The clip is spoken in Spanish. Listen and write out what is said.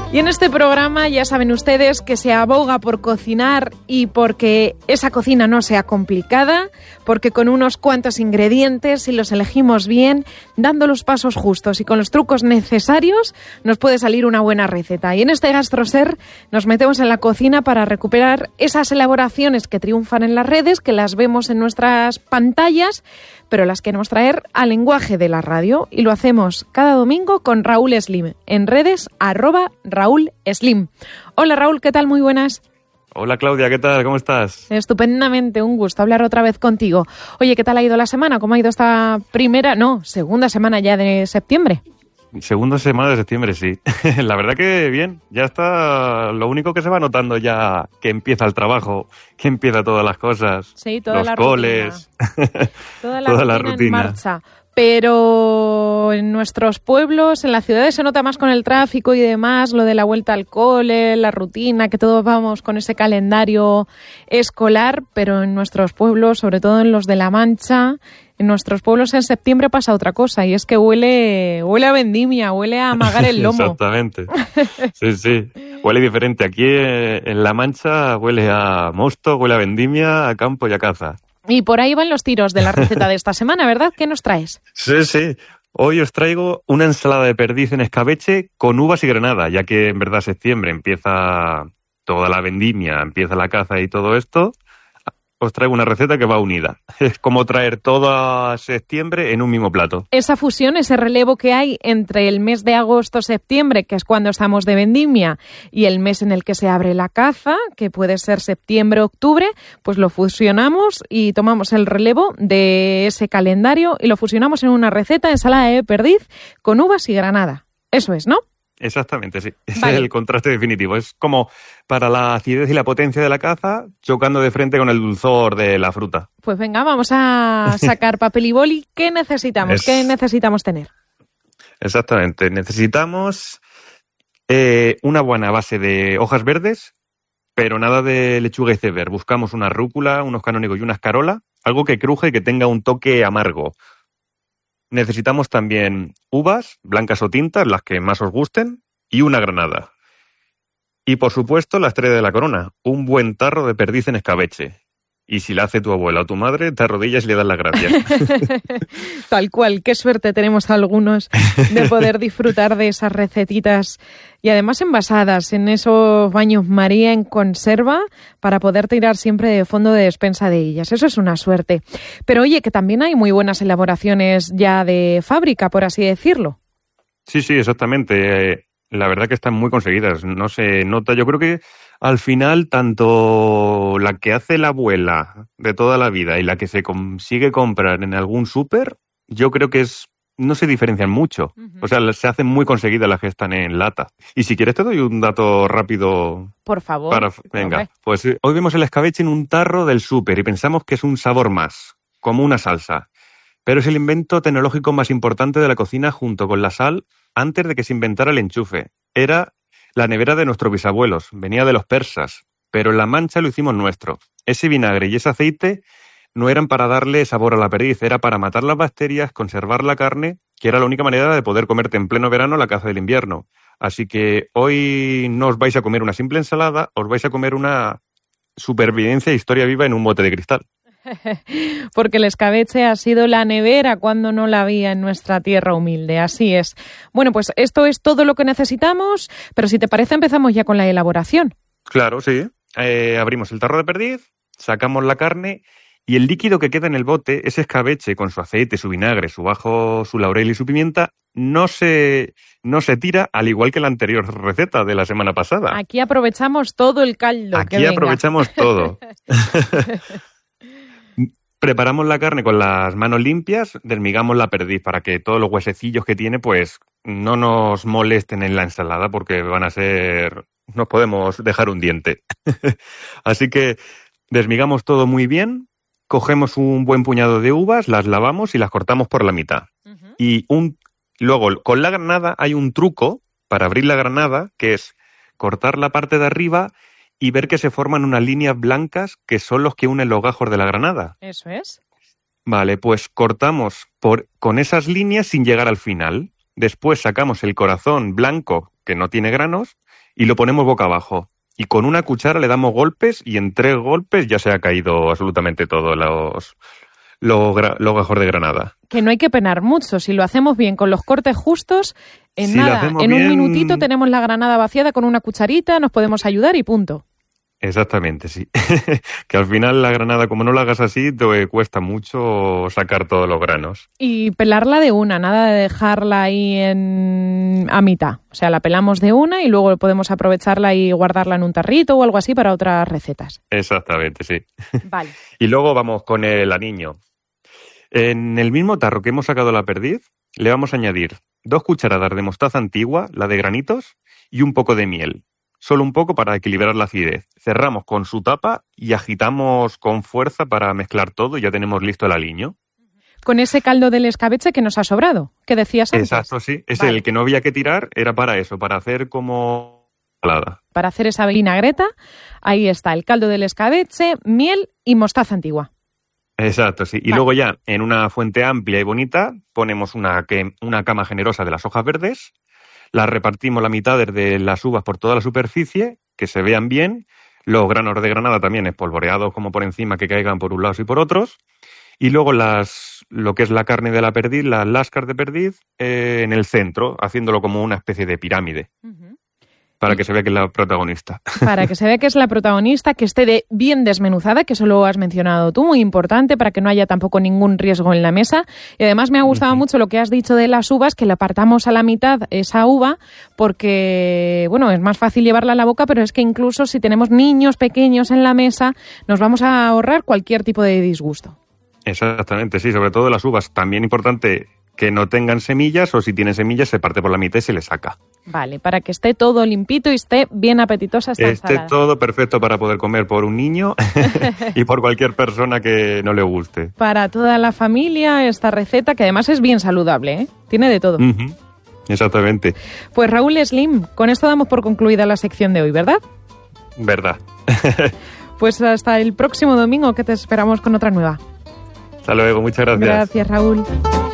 Y en este programa ya saben ustedes que se aboga por cocinar y porque esa cocina no sea complicada, porque con unos cuantos ingredientes, si los elegimos bien, dando los pasos justos y con los trucos necesarios, nos puede salir una buena receta. Y en este GastroSer nos metemos en la cocina para recuperar esas elaboraciones que triunfan en las redes, que las vemos en nuestras pantallas, pero las queremos traer al lenguaje de la radio. Y lo hacemos cada domingo con Raúl Slim, en redes @Raúl Slim. Hola Raúl, ¿qué tal? Muy buenas. Hola Claudia, ¿qué tal? ¿Cómo estás? Estupendamente, un gusto hablar otra vez contigo. Oye, ¿qué tal ha ido la semana? ¿Cómo ha ido esta segunda semana ya de septiembre? Segunda semana de septiembre, sí. La verdad que bien, ya está. Lo único que se va notando ya que empieza el trabajo, que empieza todas las cosas, sí, toda los coles, toda la rutina en marcha. Pero en nuestros pueblos, en las ciudades se nota más con el tráfico y demás, lo de la vuelta al cole, la rutina, que todos vamos con ese calendario escolar, pero en nuestros pueblos, sobre todo en los de La Mancha, en nuestros pueblos en septiembre pasa otra cosa, y es que huele a vendimia, huele a amagar el lomo. Exactamente. Sí. Huele diferente. Aquí en La Mancha huele a mosto, huele a vendimia, a campo y a caza. Y por ahí van los tiros de la receta de esta semana, ¿verdad? ¿Qué nos traes? Sí. Hoy os traigo una ensalada de perdiz en escabeche con uvas y granada, ya que en verdad septiembre empieza toda la vendimia, empieza la caza y todo esto. Os traigo una receta que va unida. Es como traer todo septiembre en un mismo plato. Esa fusión, ese relevo que hay entre el mes de agosto-septiembre, que es cuando estamos de vendimia, y el mes en el que se abre la caza, que puede ser septiembre-octubre, pues lo fusionamos y tomamos el relevo de ese calendario y lo fusionamos en una receta de ensalada de perdiz con uvas y granada. Eso es, ¿no? Exactamente, sí. Ese es el contraste definitivo. Es como para la acidez y la potencia de la caza, chocando de frente con el dulzor de la fruta. Pues venga, vamos a sacar papel y boli. ¿Qué necesitamos? ¿Qué necesitamos tener? Exactamente. Necesitamos una buena base de hojas verdes, pero nada de lechuga y iceberg. Buscamos una rúcula, unos canónigos y una escarola, algo que cruje y que tenga un toque amargo. Necesitamos también uvas, blancas o tintas, las que más os gusten, y una granada. Y por supuesto, la estrella de la corona, un buen tarro de perdiz en escabeche. Y si la hace tu abuela o tu madre, te arrodillas y le das las gracias. Tal cual, qué suerte tenemos algunos de poder disfrutar de esas recetitas y además envasadas en esos baños María en conserva para poder tirar siempre de fondo de despensa de ellas. Eso es una suerte. Pero oye, que también hay muy buenas elaboraciones ya de fábrica, por así decirlo. Sí, exactamente. La verdad que están muy conseguidas. No se nota. Yo creo que al final, tanto la que hace la abuela de toda la vida y la que se consigue comprar en algún súper, yo creo que no se diferencian mucho. Uh-huh. O sea, se hacen muy conseguidas las que están en lata. Y si quieres te doy un dato rápido. Por favor. Venga, pues hoy vemos el escabeche en un tarro del súper y pensamos que es un sabor más, como una salsa. Pero es el invento tecnológico más importante de la cocina junto con la sal antes de que se inventara el enchufe. Era la nevera de nuestros bisabuelos, venía de los persas, pero en La Mancha lo hicimos nuestro. Ese vinagre y ese aceite no eran para darle sabor a la perdiz, era para matar las bacterias, conservar la carne, que era la única manera de poder comerte en pleno verano la caza del invierno. Así que hoy no os vais a comer una simple ensalada, os vais a comer una supervivencia e historia viva en un bote de cristal. Porque el escabeche ha sido la nevera cuando no la había en nuestra tierra humilde, así es. Bueno, pues esto es todo lo que necesitamos, pero si te parece empezamos ya con la elaboración. Claro, sí. Abrimos el tarro de perdiz, sacamos la carne y el líquido que queda en el bote, ese escabeche con su aceite, su vinagre, su ajo, su laurel y su pimienta, no se tira al igual que la anterior receta de la semana pasada. Aquí aprovechamos todo el caldo. Aquí aprovechamos todo. Preparamos la carne con las manos limpias, desmigamos la perdiz para que todos los huesecillos que tiene pues no nos molesten en la ensalada porque nos podemos dejar un diente. Así que desmigamos todo muy bien, cogemos un buen puñado de uvas, las lavamos y las cortamos por la mitad. Uh-huh. Y luego con la granada hay un truco para abrir la granada que es cortar la parte de arriba y ver que se forman unas líneas blancas que son los que unen los gajos de la granada. ¿Eso es? Vale, pues cortamos con esas líneas sin llegar al final. Después sacamos el corazón blanco que no tiene granos, y lo ponemos boca abajo. Y con una cuchara le damos golpes y en 3 golpes ya se ha caído absolutamente todos los gajos de granada. Que no hay que penar mucho. Si lo hacemos bien, con los cortes justos, en un minutito tenemos la granada vaciada con una cucharita, nos podemos ayudar y punto. Exactamente, sí. Que al final la granada, como no la hagas así, te cuesta mucho sacar todos los granos. Y pelarla de una, nada de dejarla ahí a mitad. O sea, la pelamos de una y luego podemos aprovecharla y guardarla en un tarrito o algo así para otras recetas. Exactamente, sí. Vale. Y luego vamos con el aliño. En el mismo tarro que hemos sacado la perdiz, le vamos a añadir 2 cucharadas de mostaza antigua, la de granitos, y un poco de miel. Solo un poco para equilibrar la acidez. Cerramos con su tapa y agitamos con fuerza para mezclar todo y ya tenemos listo el aliño. Con ese caldo del escabeche que nos ha sobrado, que decías antes. Exacto, sí. Ese, el que no había que tirar, era para eso, para hacer como salada. Para hacer esa vinagreta, ahí está el caldo del escabeche, miel y mostaza antigua. Exacto, sí. Y luego ya, en una fuente amplia y bonita, ponemos una cama generosa de las hojas verdes, las repartimos la mitad de las uvas por toda la superficie, que se vean bien, los granos de granada también espolvoreados como por encima, que caigan por un lado y por otros, y luego lo que es la carne de la perdiz, las lascas de perdiz, en el centro, haciéndolo como una especie de pirámide. Uh-huh. Para que se vea que es la protagonista. Para que se vea que es la protagonista, que esté bien desmenuzada, que eso lo has mencionado tú, muy importante, para que no haya tampoco ningún riesgo en la mesa. Y además me ha gustado mucho lo que has dicho de las uvas, que le apartamos a la mitad esa uva, porque, bueno, es más fácil llevarla a la boca, pero es que incluso si tenemos niños pequeños en la mesa, nos vamos a ahorrar cualquier tipo de disgusto. Exactamente, sí, sobre todo las uvas. También importante que no tengan semillas, o si tienen semillas se parte por la mitad y se le saca. Vale, para que esté todo limpito y esté bien apetitosa esta ensalada. Esté todo perfecto para poder comer por un niño y por cualquier persona que no le guste. Para toda la familia esta receta, que además es bien saludable, ¿eh? Tiene de todo. Uh-huh. Exactamente. Pues Raúl Slim, con esto damos por concluida la sección de hoy, ¿verdad? Verdad. Pues hasta el próximo domingo, que te esperamos con otra nueva. Hasta luego, muchas gracias. Gracias, Raúl.